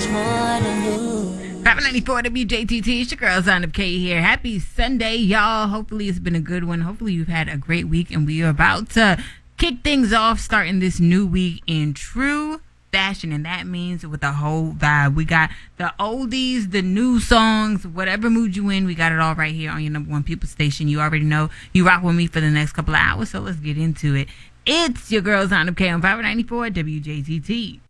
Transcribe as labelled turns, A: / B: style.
A: more to lose.
B: 594 WJTT, it's your girl Zonda K here. Happy Sunday, y'all. Hopefully it's been a good one. Hopefully you've had a great week, and we are about to kick things off, starting this new week in true fashion, and that means with the whole vibe. We got the oldies, the new songs, whatever mood you in, we got it all right here on your number one people station. You already know you rock with me for the next couple of hours, so let's get into it. It's your girl Zonda K on 594 WJTT.